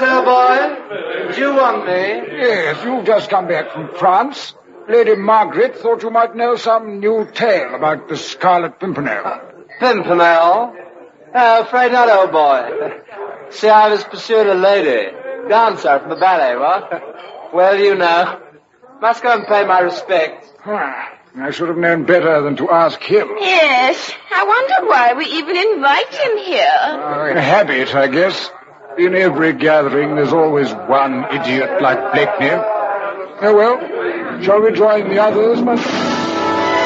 old boy. Do you want me? Yes, you've just come back from France. Lady Margaret thought you might know some new tale about the Scarlet Pimpernel. Pimpernel? Afraid not, old boy. See, I was pursuing a lady. Dancer from the ballet, what? Well, you know. Must go and pay my respects. I should have known better than to ask him. Yes, I wonder why we even invite him here. A habit, I guess. In every gathering, there's always one idiot like Blakeney. Oh, well, shall we join the others, Master?